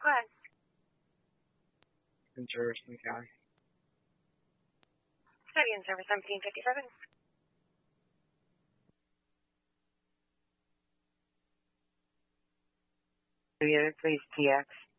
request? In service in the county. Study in service 1757. Unit, please, TX.